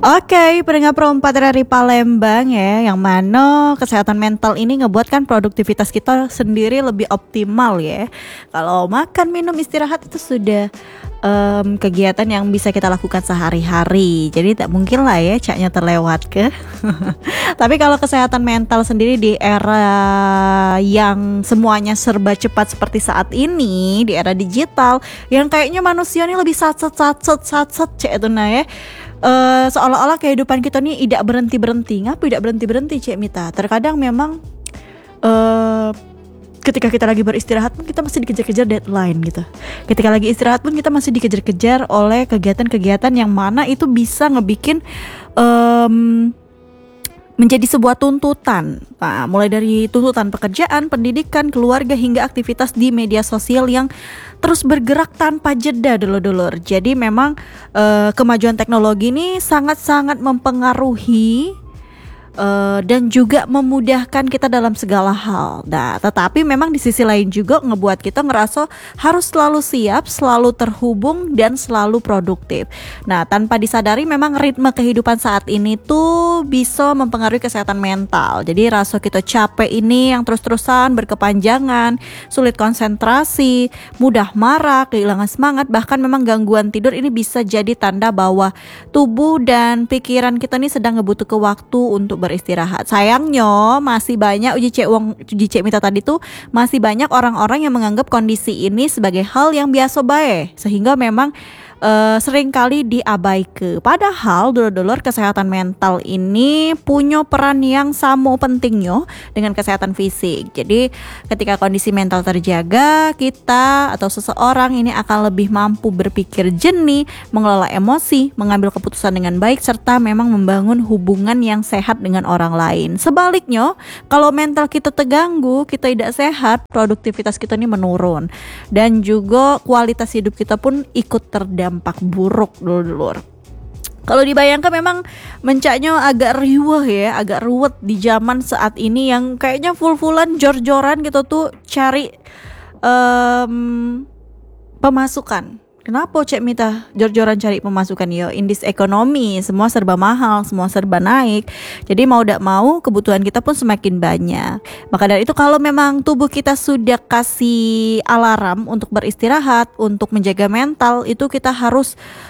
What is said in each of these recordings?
Oke, pendengar Pro 4 dari Palembang ya, yang mana kesehatan mental ini ngebuat kan produktivitas kita sendiri lebih optimal ya. Kalau makan, minum, istirahat itu sudah kegiatan yang bisa kita lakukan sehari-hari. Jadi tak mungkin lah ya caknya terlewat ke. Tapi kalau kesehatan mental sendiri di era yang semuanya serba cepat seperti saat ini, di era digital, yang kayaknya manusia ini lebih satset cek itu nah ya. Seolah-olah kehidupan kita nih tidak berhenti-berhenti. Ngapa tidak berhenti-berhenti Cik Mita? Terkadang memang ketika kita lagi beristirahat pun kita masih dikejar-kejar deadline gitu. Ketika lagi istirahat pun kita masih dikejar-kejar oleh kegiatan-kegiatan yang mana itu bisa ngebikin menjadi sebuah tuntutan. Nah, mulai dari tuntutan pekerjaan, pendidikan, keluarga hingga aktivitas di media sosial yang terus bergerak tanpa jeda dulur-dulur. Jadi memang kemajuan teknologi ini sangat-sangat mempengaruhi dan juga memudahkan kita dalam segala hal. Nah, tetapi memang di sisi lain juga ngebuat kita ngerasa harus selalu siap, selalu terhubung dan selalu produktif. Nah, tanpa disadari memang ritme kehidupan saat ini tuh bisa mempengaruhi kesehatan mental. Jadi rasa kita capek ini yang terus-terusan berkepanjangan, sulit konsentrasi, mudah marah, kehilangan semangat, bahkan memang gangguan tidur ini bisa jadi tanda bahwa tubuh dan pikiran kita nih sedang ngebutuh waktu untuk beristirahat. Sayangnya masih banyak uji cek Mita tadi tuh masih banyak orang-orang yang menganggap kondisi ini sebagai hal yang biasa baik, sehingga memang sering kali diabaikan. Padahal dulur-dulur kesehatan mental ini punya peran yang sama pentingnya dengan kesehatan fisik. Jadi ketika kondisi mental terjaga, kita atau seseorang ini akan lebih mampu berpikir jernih, mengelola emosi, mengambil keputusan dengan baik, serta memang membangun hubungan yang sehat dengan orang lain. Sebaliknya, kalau mental kita terganggu, kita tidak sehat, produktivitas kita ini menurun, dan juga kualitas hidup kita pun ikut terdampak buruk dulur. Kalau dibayangkan memang mencaknya agak riweh ya, agak ruwet di zaman saat ini yang kayaknya full-fullan jor-joran gitu tuh cari pemasukan. Kenapa Cek Mita jor-joran cari pemasukan? Yo, in this economy semua serba mahal, semua serba naik. Jadi mau tidak mau kebutuhan kita pun semakin banyak. Maka dari itu kalau memang tubuh kita sudah kasih alarm untuk beristirahat, untuk menjaga mental, itu kita harus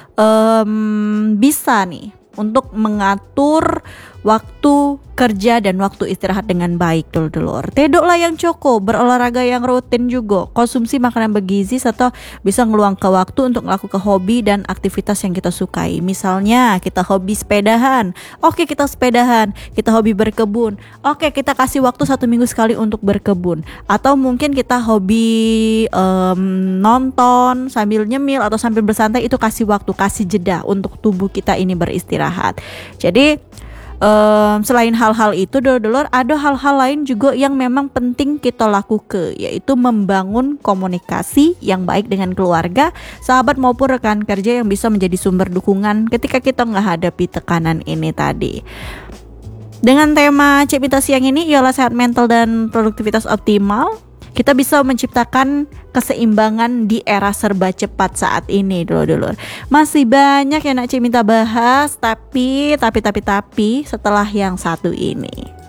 bisa nih untuk mengatur waktu kerja dan waktu istirahat dengan baik dulur-dulur. Tedoklah yang cukup, berolahraga yang rutin juga, konsumsi makanan bergizi serta bisa ngeluangkan waktu untuk melakukan hobi dan aktivitas yang kita sukai. Misalnya kita hobi sepedahan, oke kita sepedahan. Kita hobi berkebun, oke kita kasih waktu 1 minggu sekali untuk berkebun. Atau mungkin kita hobi nonton sambil nyemil atau sambil bersantai, itu kasih waktu, kasih jeda untuk tubuh kita ini beristirahat. Jadi selain hal-hal itu dulur-dulur, ada hal-hal lain juga yang memang penting kita lakukan, yaitu membangun komunikasi yang baik dengan keluarga, sahabat maupun rekan kerja yang bisa menjadi sumber dukungan ketika kita menghadapi tekanan ini tadi. Dengan tema Cik Mita siang ini ialah sehat mental dan produktivitas optimal, kita bisa menciptakan keseimbangan di era serba cepat saat ini dulur-dulur. Masih banyak yang nak Cik Mita bahas, tapi setelah yang satu ini.